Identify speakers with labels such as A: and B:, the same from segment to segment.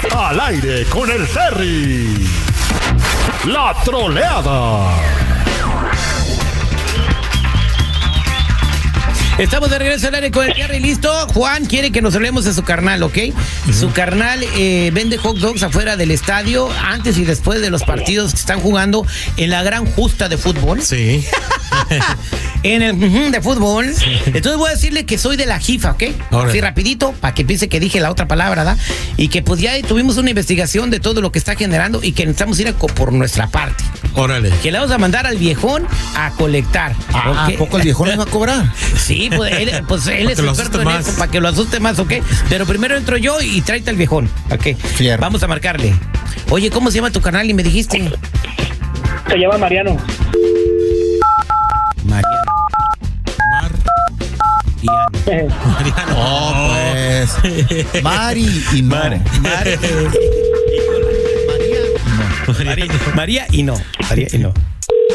A: Al aire con el Terry. La troleada.
B: Estamos de regreso al aire con el Terry, listo. Juan quiere que nos hablemos de su carnal, ¿ok? Su carnal vende hot dogs afuera del estadio antes y después de los partidos que están jugando en la gran justa de fútbol.
C: Sí.
B: En el de fútbol. Sí. Entonces voy a decirle que soy de la jifa, ¿ok?
C: Órale.
B: Así rapidito, para que piense que dije la otra palabra, ¿verdad? Y que pues ya tuvimos una investigación de todo lo que está generando y que necesitamos ir por nuestra parte.
C: Órale.
B: Que le vamos a mandar al viejón a colectar.
D: ¿A poco el viejón le va a cobrar?
B: Sí, pues él es experto en eso, para que lo asuste más, ¿ok? Pero primero entro yo y tráete al viejón, ¿ok?
D: Fierro.
B: Vamos a marcarle. Oye, ¿cómo se llama tu canal? Y me dijiste.
E: Se llama Mariano.
B: Mariano.
C: Mariano.
D: Oh, pues. Mari y no.
B: María y no. María y no.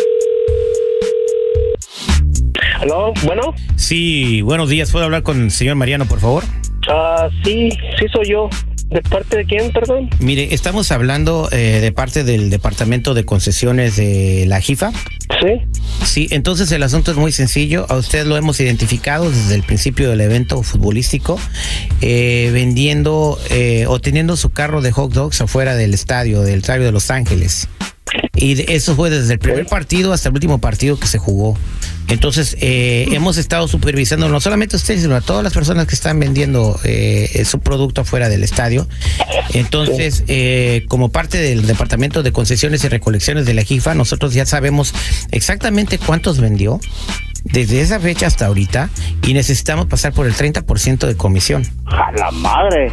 E: ¿Aló? ¿Bueno?
B: Sí, buenos días. ¿Puedo hablar con el señor Mariano, por favor?
E: Sí soy yo. ¿De parte de quién, perdón?
B: Mire, estamos hablando de parte del Departamento de Concesiones de la JIFA.
E: Sí.
B: Sí, entonces el asunto es muy sencillo. A usted lo hemos identificado desde el principio del evento futbolístico, vendiendo o teniendo su carro de hot dogs afuera del estadio de Los Ángeles. Y eso fue desde el primer partido hasta el último partido que se jugó. Entonces, hemos estado supervisando no solamente a ustedes, sino a todas las personas que están vendiendo su producto afuera del estadio. Entonces, como parte del Departamento de Concesiones y Recolecciones de la JIFA, nosotros ya sabemos exactamente cuántos vendió desde esa fecha hasta ahorita y necesitamos pasar por el 30% de comisión.
E: ¡A la madre!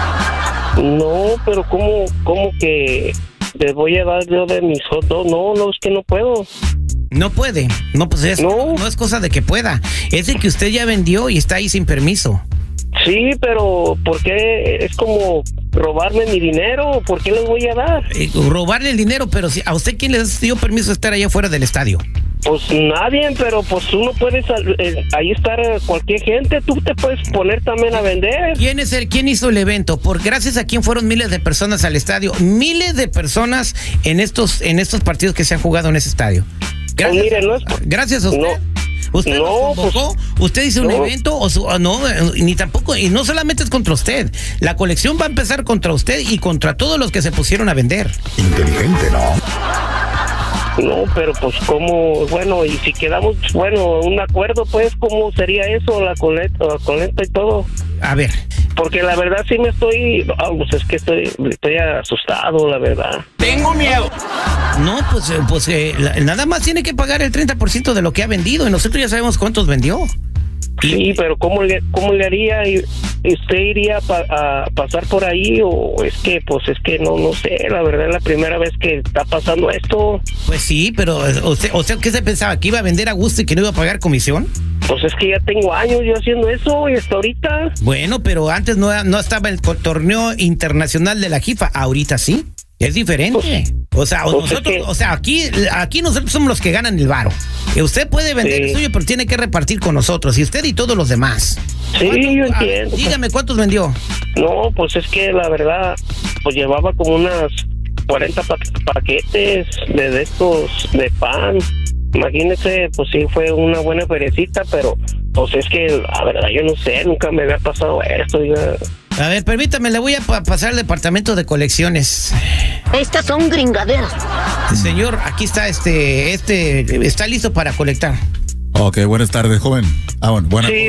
E: No, pero ¿cómo que les voy a dar yo de mis hot dogs? No, es que no puedo.
B: No puede, no, pues no es cosa de que pueda, es de que usted ya vendió y está ahí sin permiso.
E: Sí, pero ¿por qué? ¿Es como robarme mi dinero? ¿Por qué les voy a dar?
B: Robarle el dinero, pero si, ¿a usted quién le dio permiso de estar allá fuera del estadio?
E: Pues nadie, pero pues uno puede ahí estar cualquier gente, tú te puedes poner también a vender.
B: ¿Quién hizo el evento? Gracias a quién fueron miles de personas al estadio, miles de personas en estos partidos que se han jugado en ese estadio. Gracias,
E: pues mire,
B: gracias a usted. ¿Usted nos convocó? ¿Usted hizo un evento? Ni tampoco, y no solamente es contra usted. La colección va a empezar contra usted y contra todos los que se pusieron a vender.
A: Inteligente, ¿no?
E: No, pero pues cómo, bueno, y si quedamos, un acuerdo, pues, ¿cómo sería eso, la coleta y todo?
B: A ver.
E: Porque la verdad sí me estoy, pues es que estoy asustado, la verdad.
B: Tengo miedo. No, pues nada más tiene que pagar el 30% de lo que ha vendido y nosotros ya sabemos cuántos vendió.
E: Sí, pero ¿cómo le haría? ¿Usted iría a pasar por ahí o es que no sé, la verdad es la primera vez que está pasando esto?
B: Pues sí, pero ¿usted qué se pensaba? ¿Que iba a vender a gusto y que no iba a pagar comisión?
E: Pues es que ya tengo años yo haciendo eso y hasta ahorita.
B: Bueno, pero antes no estaba el torneo internacional de la JIFA, ahorita sí. Es diferente. Aquí nosotros somos los que ganan el varo. Usted puede vender el suyo, pero tiene que repartir con nosotros. Y usted y todos los demás.
E: Sí, yo entiendo.
B: Dígame, ¿cuántos vendió?
E: No, pues es que la verdad, pues llevaba como unas 40 paquetes de estos de pan. Imagínese, pues sí fue una buena perecita, pero pues es que la verdad yo no sé, nunca me había pasado esto.
B: A ver, permítame, le voy a pasar al departamento de colecciones.
F: Estas son gringaderas.
B: Señor, aquí está está listo para colectar.
D: Ok, buenas tardes, joven.
E: Buenas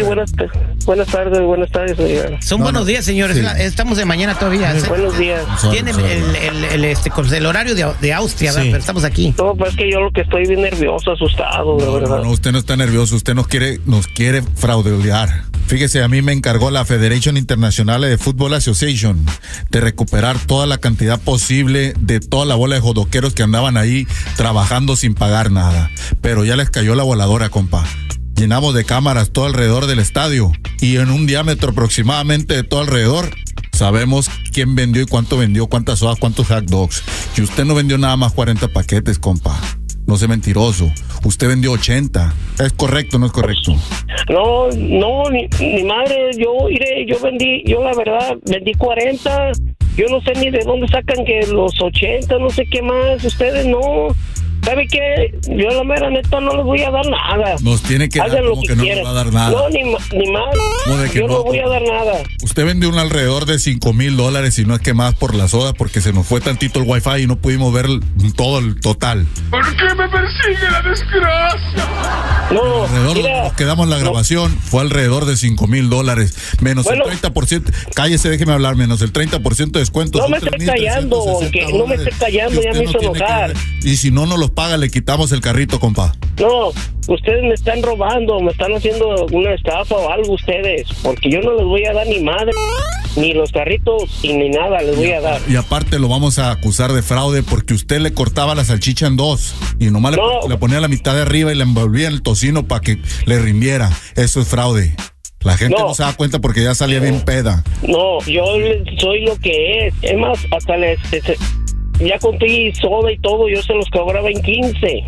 E: tardes, señora.
B: Son buenos días, señores. Sí. Estamos de mañana todavía.
E: Buenos días.
B: Tiene el horario de Austria, sí. Pero estamos aquí.
E: No, pues es que yo lo que estoy bien nervioso, asustado, de verdad.
D: No, usted no está nervioso, usted nos quiere fraudulear. Fíjese, a mí me encargó la Federation Internationale de Football Association de recuperar toda la cantidad posible de toda la bola de jodoqueros que andaban ahí trabajando sin pagar nada. Pero ya les cayó la voladora, compa. Llenamos de cámaras todo alrededor del estadio y en un diámetro aproximadamente de todo alrededor sabemos quién vendió y cuánto vendió, cuántas sodas, cuántos hot dogs. Y usted no vendió nada más 40 paquetes, compa. No sea mentiroso. Usted vendió 80. ¿Es correcto o no es correcto?
E: No, ni madre. Yo la verdad vendí 40 Yo no sé ni de dónde sacan que los 80, no sé qué más. Ustedes no. ¿Sabe qué? Yo la mera neta no les voy a dar nada.
D: Nos tiene que dar como que no nos va a dar nada.
E: No, ni más. Yo no voy a dar nada.
D: Usted vende un alrededor de $5,000 y no es que más por la soda, porque se nos fue tantito el wifi y no pudimos ver todo el total.
A: ¿Por qué me persigue la desgracia?
E: No,
D: alrededor
E: mira,
D: nos quedamos en la grabación, fue alrededor de $5,000, menos el 30%, cállese, déjeme hablar, menos el 30% de descuento.
E: No me esté callando, no me esté callando, ya me hizo enojar.
D: Y si no nos los paga, le quitamos el carrito, compa.
E: No, ustedes me están robando, me están haciendo una estafa o algo ustedes, porque yo no les voy a dar ni madre, ni los carritos y ni nada les voy a dar.
D: Y aparte lo vamos a acusar de fraude porque usted le cortaba la salchicha en dos y nomás le ponía la mitad de arriba y le envolvía el tocino para que le rindiera. Eso es fraude. La gente no se da cuenta porque ya salía bien peda.
E: No, yo soy lo que es. Es más, hasta ya conté soda y todo, yo se los cobraba en 15.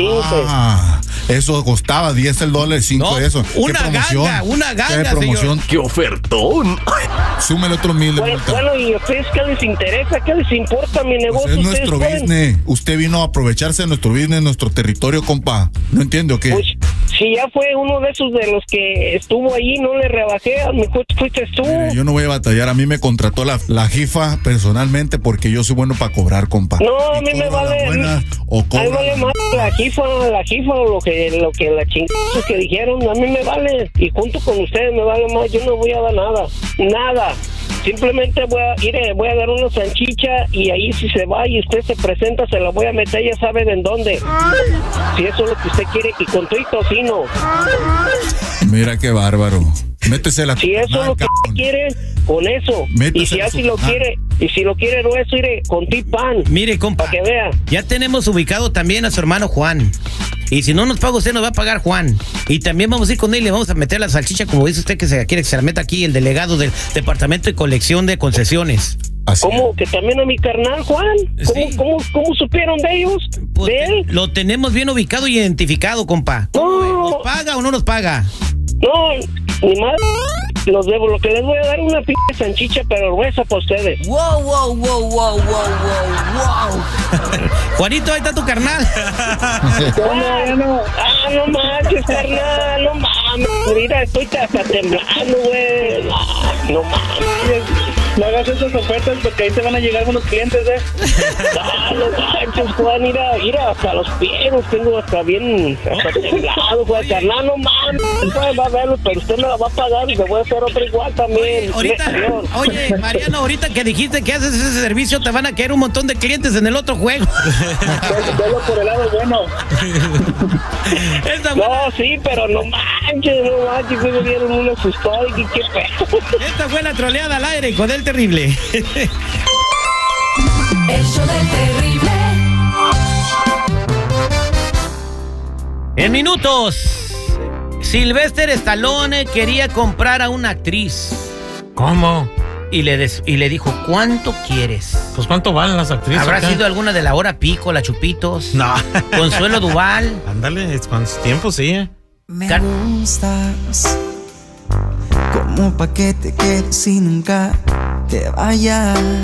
E: Eso
D: costaba $10, 5 de eso.
B: Una ganga,
D: ¿Qué promoción?
A: ¡Qué ofertón!
D: Súmele otros 1,000.
E: Bueno, ¿y a ustedes qué les interesa? ¿Qué les importa mi negocio?
D: Pues es nuestro business. Usted vino a aprovecharse de nuestro business, nuestro territorio, compa. ¿No entiende o qué?
E: Pues, si ya fue uno de esos de los que estuvo ahí, no le rebajé, a lo mejor fuiste tú.
D: Mire, yo no voy a batallar, a mí me contrató la jifa personalmente porque yo soy bueno para cobrar, compa.
E: No, a mí me vale. A mí vale más la jifa o lo que la chingada que dijeron, a mí me vale. Y junto con ustedes me vale más, yo no voy a dar nada. Simplemente voy a dar una salchicha y ahí si se va y usted se presenta, se la voy a meter, ya sabe de en dónde. Si eso es lo que usted quiere, y con todo y tocino.
D: Mira qué bárbaro. Métese la
E: Si eso es lo que usted quiere, con eso.
D: Métese
E: y si así lo quiere, grueso, iré con ti pan.
B: Mire, compa,
E: para que vea.
B: Ya tenemos ubicado también a su hermano Juan. Y si no nos paga usted, nos va a pagar Juan. Y también vamos a ir con él y le vamos a meter la salchicha, como dice usted, que quiere que se la meta aquí el delegado del Departamento de Colección de Concesiones.
E: ¿Cómo? ¿Que también a mi carnal, Juan? ¿Cómo supieron de ellos?
B: Pues
E: ¿De él?
B: Lo tenemos bien ubicado y identificado, compa.
E: No.
B: ¿Nos paga o no nos paga?
E: No, ni más. Los debo, lo que les voy a dar una pinche salchicha, pero gruesa para ustedes.
B: Wow. Juanito, ahí está tu carnal.
E: No manches, carnal, no mames. Mira, estoy hasta temblando, güey. No mames.
G: No hagas esas ofertas porque ahí te van a llegar unos clientes,
E: No manches, Juan, mira, hasta los pies los tengo hasta temblado, Juan, carnal, no mames. Va a verlo, pero usted me la va a pagar y le voy a hacer otra igual también.
B: Oye, Mariano, ahorita que dijiste que haces ese servicio, te van a caer un montón de clientes en el otro juego.
G: Velo por el lado bueno.
E: No, sí, pero no manches, me dieron una sustada y qué pedo.
B: Esta fue la troleada al aire con el terrible.
H: El show del terrible.
B: En minutos, Sylvester Stallone quería comprar a una actriz.
C: ¿Cómo?
B: Y le dijo, ¿cuánto quieres?
C: Pues ¿cuánto valen las actrices?
B: ¿Habrá sido alguna de la hora pico, la Chupitos?
C: No.
B: Consuelo Duval.
C: Ándale, con tiempo sí.
I: Me gustas como pa' que te quedes y nunca te vayas.